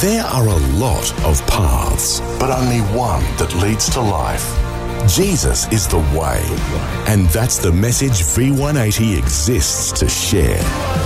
There are a lot of paths, but only one that leads to life. Jesus is the way, and that's the message V180 exists to share.